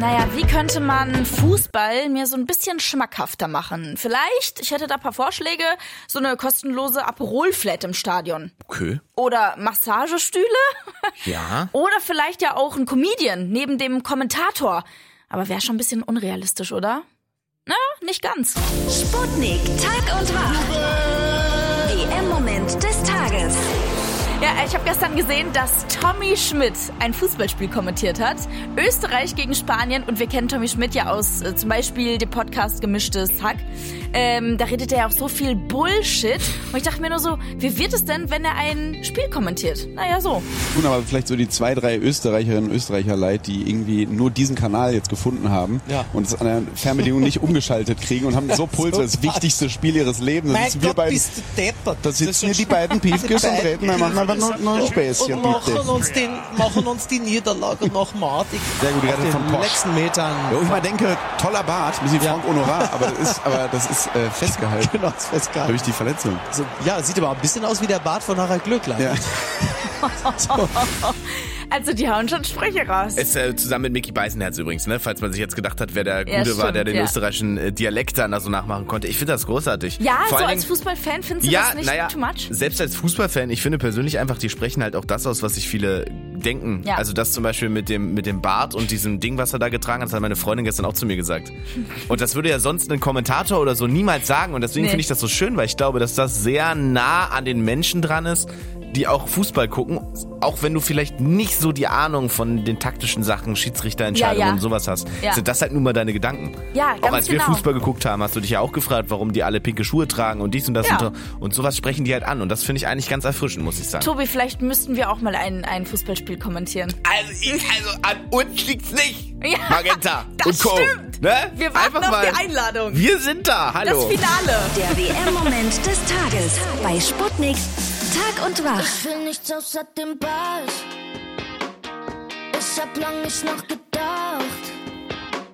Naja, wie könnte man Fußball mir so ein bisschen schmackhafter machen? Vielleicht, ich hätte da ein paar Vorschläge, so eine kostenlose Aperol-Flat im Stadion. Okay. Oder Massagestühle. Ja. Oder vielleicht ja auch ein Comedian neben dem Kommentator. Aber wäre schon ein bisschen unrealistisch, oder? Na, nicht ganz. Sputnik, Tag und Wach. WM-Moment des Tages. Ja, ich habe gestern gesehen, dass Tommy Schmidt ein Fußballspiel kommentiert hat. Österreich gegen Spanien. Und wir kennen Tommy Schmidt ja aus zum Beispiel dem Podcast Gemischtes Hack. Da redet er ja auch so viel Bullshit. Und ich dachte mir nur so, wie wird es denn, wenn er ein Spiel kommentiert? Naja, so. Tun aber vielleicht so die 2, 3 Österreicherinnen und Österreicher leid, die irgendwie nur diesen Kanal jetzt gefunden haben und es an der Fernbedienung nicht umgeschaltet kriegen und haben so Puls, das wichtigste Spiel ihres Lebens. Mein Gott, bist du deppert. Da sitzen hier die beiden Piefkes und reden, wir machen einfach nur ein Späßchen, bitte. Machen uns die Niederlage noch madig. Sehr gut, auf den letzten Metern. Wo ich mal denke, toller Bart, ein bisschen Frank Honorar, aber das ist festgehalten. Genau, ist festgehalten. Durch die Verletzung. So, ja, sieht aber ein bisschen aus wie der Bart von Harald Glöckler. Ja. Also die hauen schon Sprüche raus. Ist zusammen mit Micky Beisenherz übrigens, ne? Falls man sich jetzt gedacht hat, wer der Gute war, der den österreichischen Dialekt dann da so nachmachen konnte. Ich finde das großartig. Ja, vor so allen als Dingen, Fußballfan findest du das nicht too much? Selbst als Fußballfan, ich finde persönlich einfach, die sprechen halt auch das aus, was sich viele denken. Ja. Also das zum Beispiel mit dem Bart und diesem Ding, was er da getragen hat, das hat meine Freundin gestern auch zu mir gesagt. Und das würde ja sonst ein Kommentator oder so niemals sagen. Und deswegen finde ich das so schön, weil ich glaube, dass das sehr nah an den Menschen dran ist, die auch Fußball gucken, auch wenn du vielleicht nicht so die Ahnung von den taktischen Sachen, Schiedsrichterentscheidungen und sowas hast. Ja. Sind das halt nun mal deine Gedanken. Ja, ganz auch als wir genau. Fußball geguckt haben, hast du dich ja auch gefragt, warum die alle pinke Schuhe tragen und dies und das und sowas sprechen die halt an. Und das finde ich eigentlich ganz erfrischend, muss ich sagen. Tobi, vielleicht müssten wir auch mal ein Fußballspiel kommentieren. Also an uns liegt's nicht, Ja, Magenta das und Co. stimmt. Ne? Wir warten Einfach auf mal. die Einladung. Wir sind da, hallo. Das Finale. Der WM-Moment des Tages bei Sputnik, Tag und Wach. Ich will nichts außer dem Ball. Ich hab lang nicht nachgedacht.